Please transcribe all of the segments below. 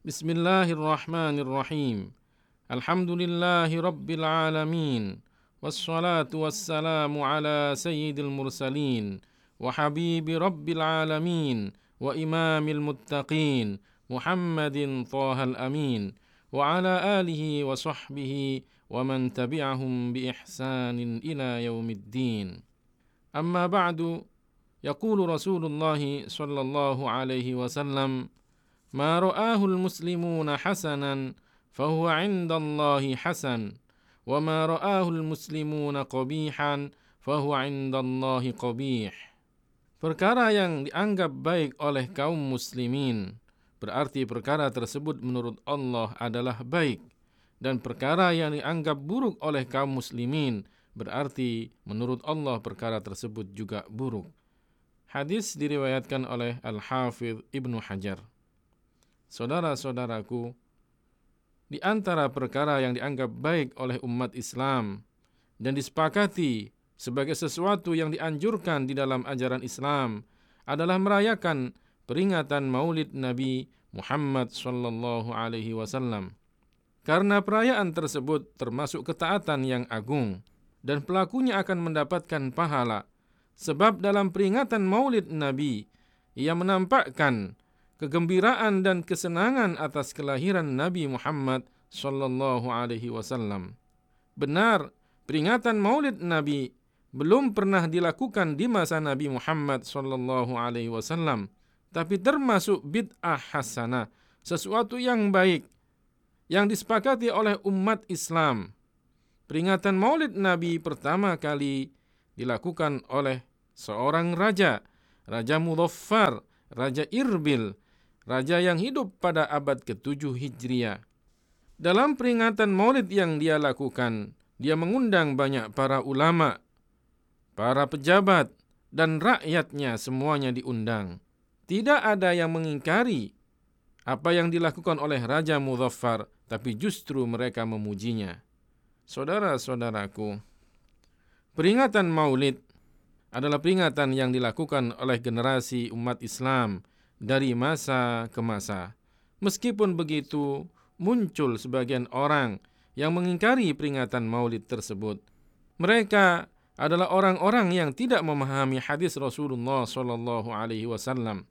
Bismillahirrahmanirrahim. Alhamdulillahi rabbil alamin. Wassalatu wassalamu ala sayyidil mursalin wa habibi rabbil alamin wa imamil muttaqin Muhammadin thahal amin wa ala alihi wa sahbihi wa man tabi'ahum bi ihsanin ila yaumiddin. Amma ba'du, yaqulu Rasulullah sallallahu alaihi wasallam: Ma ra'ahul muslimuna hasanan fahuwa 'indallahi hasan wa ma ra'ahul muslimuna qabihan fahuwa 'indallahi qabih. Perkara yang dianggap baik oleh kaum muslimin berarti perkara tersebut menurut Allah adalah baik, dan perkara yang dianggap buruk oleh kaum muslimin berarti menurut Allah perkara tersebut juga buruk. Hadis diriwayatkan oleh Al-Hafidh Ibnu Hajar. Saudara-saudaraku, di antara perkara yang dianggap baik oleh umat Islam dan disepakati sebagai sesuatu yang dianjurkan di dalam ajaran Islam adalah merayakan peringatan Maulid Nabi Muhammad sallallahu alaihi wasallam. Karena perayaan tersebut termasuk ketaatan yang agung dan pelakunya akan mendapatkan pahala, sebab dalam peringatan Maulid Nabi ia menampakkan kegembiraan dan kesenangan atas kelahiran Nabi Muhammad sallallahu alaihi wasallam. Benar, peringatan Maulid Nabi belum pernah dilakukan di masa Nabi Muhammad sallallahu alaihi wasallam, tapi termasuk bid'ah hasanah, sesuatu yang baik yang disepakati oleh umat Islam. Peringatan Maulid Nabi pertama kali dilakukan oleh seorang raja, Raja Mudhaffar, Raja Irbil, raja yang hidup pada abad ke-7 Hijriah. Dalam peringatan Maulid yang dia lakukan, dia mengundang banyak para ulama, para pejabat, dan rakyatnya semuanya diundang. Tidak ada yang mengingkari apa yang dilakukan oleh Raja Mudhaffar, tapi justru mereka memujinya. Saudara-saudaraku, peringatan Maulid adalah peringatan yang dilakukan oleh generasi umat Islam dari masa ke masa. Meskipun begitu, muncul sebagian orang yang mengingkari peringatan Maulid tersebut. Mereka adalah orang-orang yang tidak memahami hadis Rasulullah sallallahu alaihi wasallam.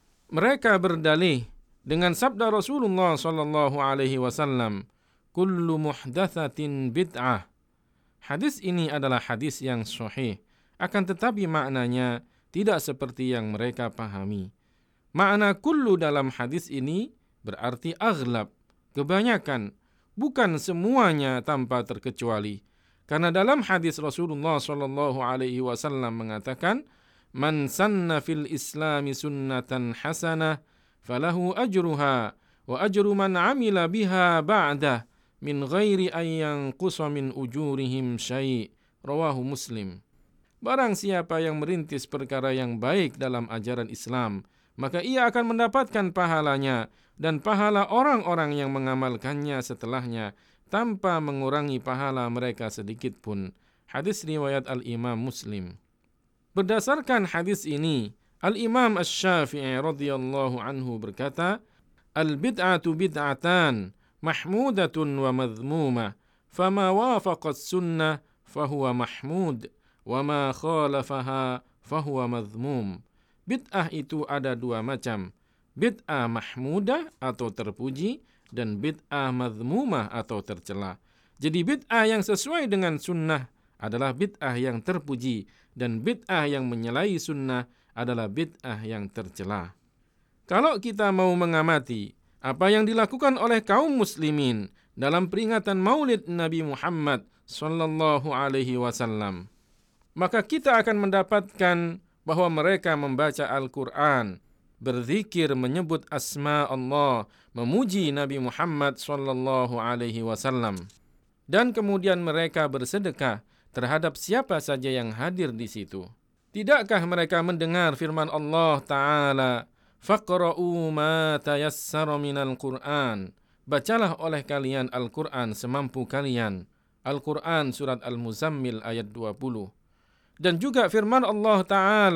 Mereka berdalih dengan sabda Rasulullah sallallahu alaihi wasallam, "Kullu muhdatsatin bid'ah." Hadis ini adalah hadis yang sahih, akan tetapi maknanya tidak seperti yang mereka pahami. Makna kullu dalam hadis ini berarti aghlab, kebanyakan, bukan semuanya tanpa terkecuali. Karena dalam hadis Rasulullah sallallahu alaihi wasallam mengatakan, "Man sanna fil Islami sunnatan hasanah falahu ajruha wa ajru man amila biha ba'dah min ghairi an yanqusa min ujurihim syai'." Rawahu Muslim. Barang siapa yang merintis perkara yang baik dalam ajaran Islam, maka ia akan mendapatkan pahalanya dan pahala orang-orang yang mengamalkannya setelahnya tanpa mengurangi pahala mereka sedikit pun. Hadis riwayat Al-Imam Muslim. Berdasarkan hadis ini, Al-Imam Asy-Syafi'i radhiyallahu anhu berkata, "Al-bid'atu bid'atan mahmudatun wa madhmumah, fama wafaqat sunnah fahuwa mahmud, wa ma khalafaha fahuwa madhmum." Bid'ah itu ada dua macam, bid'ah mahmudah atau terpuji, dan bid'ah madhmumah atau tercela. Jadi bid'ah yang sesuai dengan sunnah adalah bid'ah yang terpuji, dan bid'ah yang menyalahi sunnah adalah bid'ah yang tercela. Kalau kita mau mengamati apa yang dilakukan oleh kaum muslimin dalam peringatan Maulid Nabi Muhammad sallallahu alaihi wasallam, maka kita akan mendapatkan bahwa mereka membaca Al-Quran, berzikir, menyebut asma Allah, memuji Nabi Muhammad sallallahu alaihi wasallam, dan kemudian mereka bersedekah terhadap siapa saja yang hadir di situ. Tidakkah mereka mendengar firman Allah Ta'ala, "Faqra'u ma tayassara minal Qur'an." Bacalah oleh kalian Al-Quran semampu kalian. Al-Quran surat Al-Muzammil ayat 20. Dan juga firman Allah Ta'ala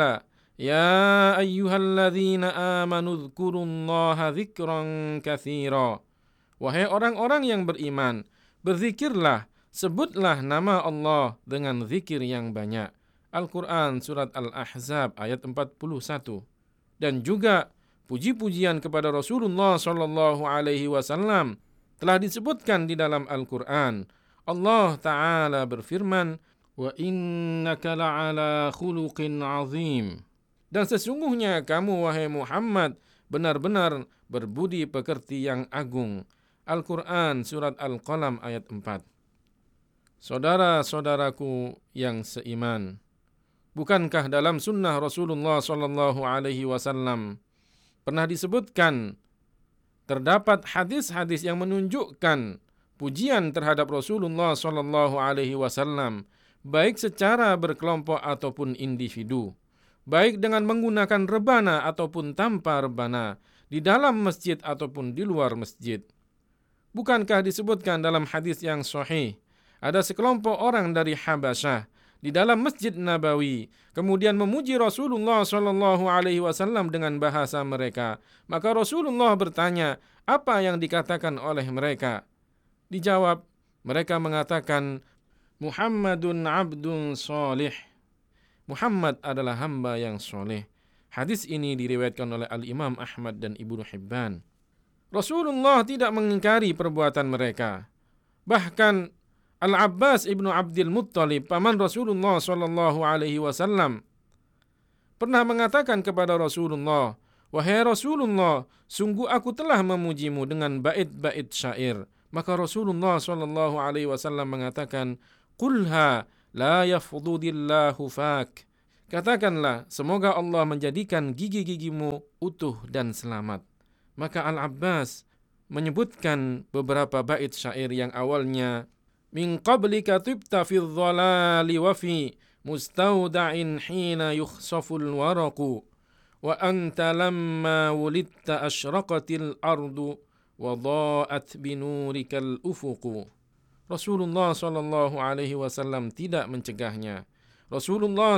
Ya ayyuhalladzina amanu dzkurullaha dzikran katsira. Wahai orang-orang yang beriman, berzikirlah, sebutlah nama Allah dengan zikir yang banyak. Al-Quran Surat Al-Ahzab ayat 41. Dan juga puji-pujian kepada Rasulullah SAW telah disebutkan di dalam Al-Quran. Allah Ta'ala berfirman, Wa innaka la'ala khuluqin azim. Dan sesungguhnya kamu wahai Muhammad benar-benar berbudi pekerti yang agung. Al-Quran Surat Al-Qalam ayat 4. Saudara-saudaraku yang seiman, bukankah dalam sunnah Rasulullah SAW pernah disebutkan terdapat hadis-hadis yang menunjukkan pujian terhadap Rasulullah SAW, baik secara berkelompok ataupun individu, baik dengan menggunakan rebana ataupun tanpa rebana, di dalam masjid ataupun di luar masjid. Bukankah disebutkan dalam hadis yang sahih, ada sekelompok orang dari Habasyah di dalam Masjid Nabawi, kemudian memuji Rasulullah SAW dengan bahasa mereka. Maka Rasulullah bertanya, apa yang dikatakan oleh mereka? Dijawab, mereka mengatakan, Muhammadun abdun salih. Muhammad adalah hamba yang soleh. Hadis ini diriwayatkan oleh Al-Imam Ahmad dan Ibnu Hibban. Rasulullah tidak mengingkari perbuatan mereka. Bahkan Al-Abbas ibnu Abdul Muttalib, paman Rasulullah SAW, pernah mengatakan kepada Rasulullah, Wahai Rasulullah, sungguh aku telah memujimu dengan bait-bait syair. Maka Rasulullah SAW mengatakan, Qulha la yafdudillahu fak. Katakanlah, semoga Allah menjadikan gigi-gigimu utuh dan selamat. Maka Al-Abbas menyebutkan beberapa bait syair yang awalnya, Min qablika tibta fi dhalali wa fi mustawda'in hina yukhsaful waraqu wa anta lamma wulidta ashraqatil ardu wa dha'at binurikal ufuqu. Rasulullah SAW tidak mencegahnya. Rasulullah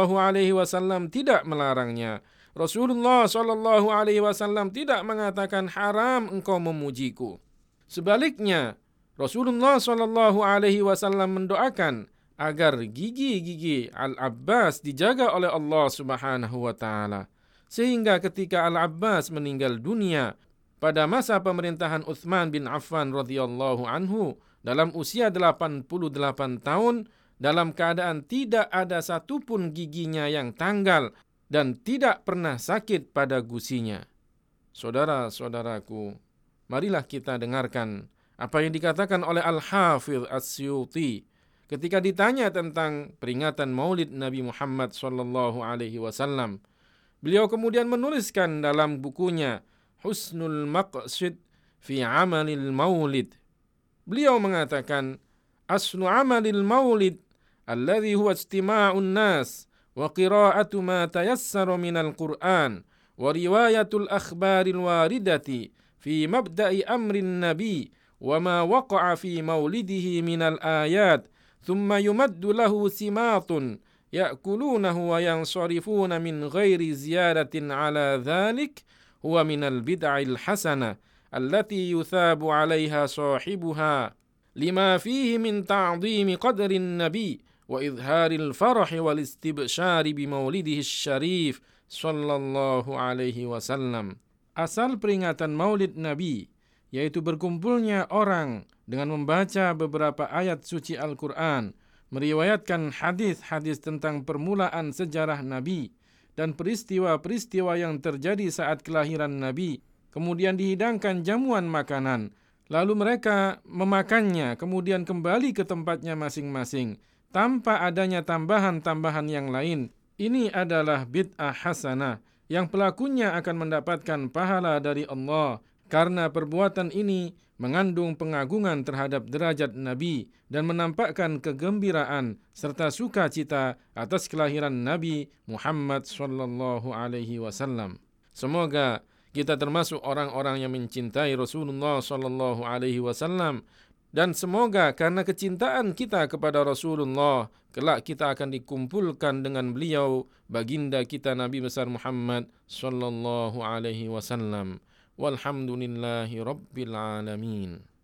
SAW tidak melarangnya. Rasulullah SAW tidak mengatakan haram engkau memujiku. Sebaliknya, Rasulullah SAW mendoakan agar gigi-gigi Al-Abbas dijaga oleh Allah Subhanahu wa Ta'ala. Sehingga ketika Al-Abbas meninggal dunia pada masa pemerintahan Utsman bin Affan radhiyallahu anhu dalam usia 88 tahun, dalam keadaan tidak ada satupun giginya yang tanggal dan tidak pernah sakit pada gusinya. Saudara-saudaraku, marilah kita dengarkan apa yang dikatakan oleh Al-Hafidh As-Suyuti ketika ditanya tentang peringatan Maulid Nabi Muhammad SAW. Beliau kemudian menuliskan dalam bukunya Husnul Maqsid fi Amalil Maulid. Beliau mengatakan, Aslu amalil maulid alladhi huwa istima'un nas wa qira'atu ma tayassara minal Qur'an wa riwayatul akhbaril waridati fi mabda'i amrin nabi wa ma waqa'a fi maulidihi minal ayat thumma yumaddu lahu simatun ya'kulunahu wa yansarifuna min ghairi ziyadatin ala dhalik huwa minal bid'il hasanah allati yuthabu 'alaiha sahibuha lima fihi min ta'dhimi qadrin nabi wa izharil farah wal istibsyari bi maulidihi syarif sallallahu alaihi wasallam. Asal peringatan Maulid Nabi yaitu berkumpulnya orang dengan membaca beberapa ayat suci Al-Quran, meriwayatkan hadis-hadis tentang permulaan sejarah Nabi dan peristiwa-peristiwa yang terjadi saat kelahiran Nabi, kemudian dihidangkan jamuan makanan, lalu mereka memakannya, kemudian kembali ke tempatnya masing-masing, tanpa adanya tambahan-tambahan yang lain. Ini adalah bid'ah hasanah, yang pelakunya akan mendapatkan pahala dari Allah, karena perbuatan ini mengandung pengagungan terhadap derajat Nabi dan menampakkan kegembiraan serta sukacita atas kelahiran Nabi Muhammad sallallahu alaihi wasallam. Semoga kita termasuk orang-orang yang mencintai Rasulullah sallallahu alaihi wasallam Dan semoga karena kecintaan kita kepada Rasulullah, kelak kita akan dikumpulkan dengan beliau, baginda kita Nabi besar Muhammad sallallahu alaihi wasallam. Walhamdulillahi rabbil alamin.